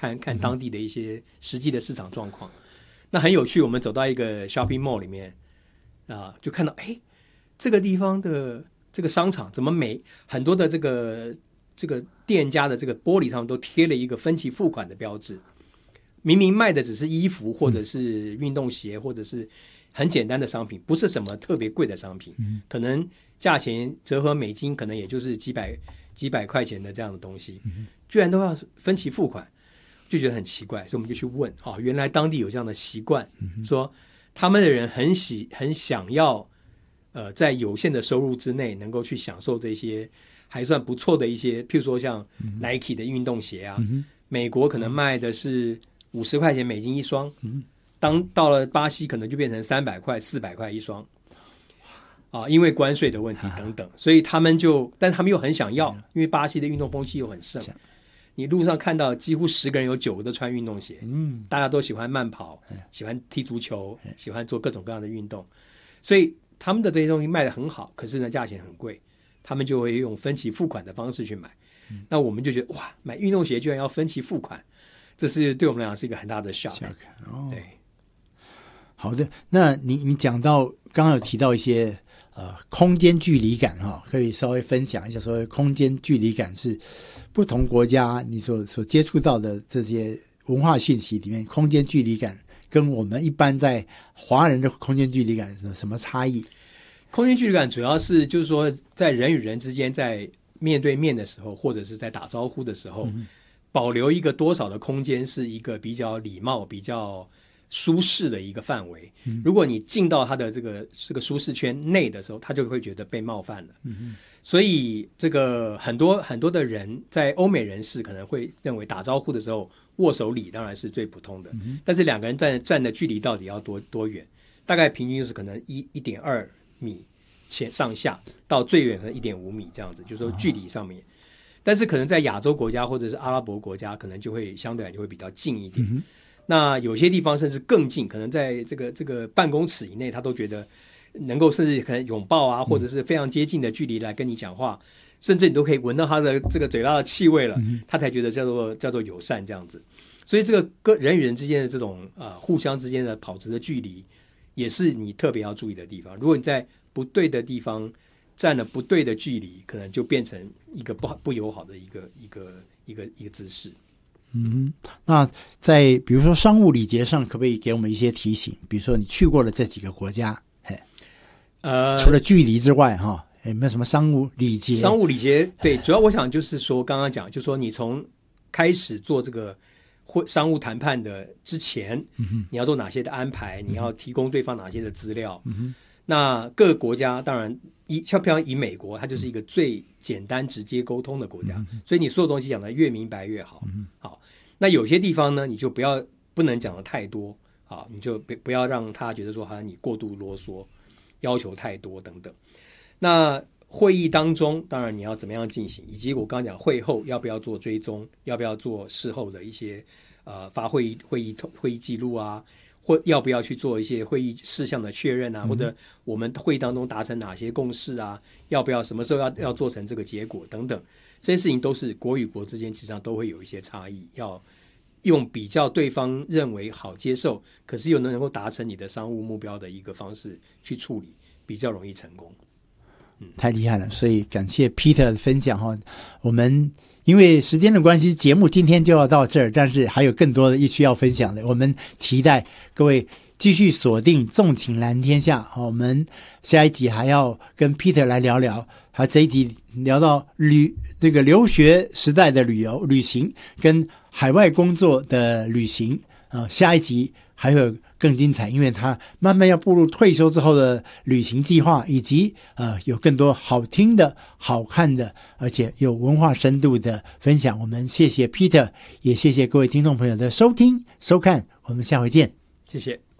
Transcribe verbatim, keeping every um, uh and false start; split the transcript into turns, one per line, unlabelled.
看看当地的一些实际的市场状况。那很有趣，我们走到一个 shopping mall 里面啊，就看到哎，这个地方的这个商场怎么每很多的这个这个店家的这个玻璃上都贴了一个分期付款的标志，明明卖的只是衣服或者是运动鞋或者是很简单的商品，不是什么特别贵的商品，可能价钱折合美金可能也就是几百几百块钱的这样的东西，居然都要分期付款，就觉得很奇怪，所以我们就去问，哦，原来当地有这样的习惯，说他们的人很喜很想要，呃，在有限的收入之内能够去享受这些还算不错的一些，譬如说像 Nike 的运动鞋啊，嗯、美国可能卖的是五十块钱美金一双，嗯、当到了巴西可能就变成三百块、四百块一双，啊，因为关税的问题等等，所以他们就，但他们又很想要，因为巴西的运动风气又很盛。你路上看到几乎十个人有九个都穿运动鞋，嗯，大家都喜欢慢跑，喜欢踢足球，喜欢做各种各样的运动，所以他们的这些东西卖得很好，可是呢价钱很贵，他们就会用分期付款的方式去买。嗯、那我们就觉得哇，买运动鞋居然要分期付款，这是对我们来讲是一个很大的 shock。
哦，
对，
好的，那你你讲到刚刚有提到一些呃空间距离感哈、哦，可以稍微分享一下，说空间距离感是不同国家你所所接触到的这些文化信息里面，空间距离感跟我们一般在华人的空间距离感有什么差异？
空间距离感主要是就是说，在人与人之间在面对面的时候，或者是在打招呼的时候，嗯、保留一个多少的空间是一个比较礼貌、比较舒适的一个范围。嗯、如果你进到他的这个这个舒适圈内的时候，他就会觉得被冒犯了。嗯、所以这个很多很多的人在欧美人士可能会认为打招呼的时候握手礼当然是最普通的，嗯、但是两个人站站的距离到底要多多远？大概平均就是可能一一点二米前上下，到最远可能一点五米这样子，就是说距离上面。但是可能在亚洲国家或者是阿拉伯国家，可能就会相对来就会比较近一点。嗯、那有些地方甚至更近，可能在这个这个半公尺以内，他都觉得能够甚至可能拥抱啊，或者是非常接近的距离来跟你讲话，嗯、甚至你都可以闻到他的这个嘴巴的气味了，嗯、他才觉得叫做叫做友善这样子。所以这个个人与人之间的这种呃互相之间的保持的距离，也是你特别要注意的地方。如果你在不对的地方站了不对的距离，可能就变成一个不好不友好的一个一个一个一个姿势。
嗯，那在比如说商务礼节上，可不可以给我们一些提醒？比如说你去过了这几个国家，呃，除了距离之外，哈，有没有什么商务礼节？
商务礼节，对，主要我想就是说，刚刚讲，就是说你从开始做这个商务谈判的之前，嗯、你要做哪些的安排？你要提供对方哪些的资料？嗯那各个国家当然以像譬如以美国，它就是一个最简单直接沟通的国家，嗯、所以你所有东西讲的越明白越好。嗯、好，那有些地方呢，你就不要不能讲的太多，好，你就不不要让他觉得说好像你过度啰嗦，要求太多等等。那会议当中，当然你要怎么样进行，以及我刚刚讲会后要不要做追踪，要不要做事后的一些呃发会议会议会议记录啊。或要不要去做一些会议事项的确认啊，或者我们会议当中达成哪些共识啊，要不要什么时候要要做成这个结果等等，这些事情都是国与国之间其实上都会有一些差异，要用比较对方认为好接受，可是又能够达成你的商务目标的一个方式去处理，比较容易成功。
嗯，太厉害了，所以感谢 Peter 的分享哈。我们因为时间的关系，节目今天就要到这儿，但是还有更多的需要分享的，我们期待各位继续锁定纵情蓝天下。我们下一集还要跟 Peter 来聊聊，他这一集聊到旅这个留学时代的旅游旅行跟海外工作的旅行啊，下一集还有更精彩，因为他慢慢要步入退休之后的旅行计划，以及呃有更多好听的好看的而且有文化深度的分享。我们谢谢 Peter， 也谢谢各位听众朋友的收听收看，我们下回见，
谢谢。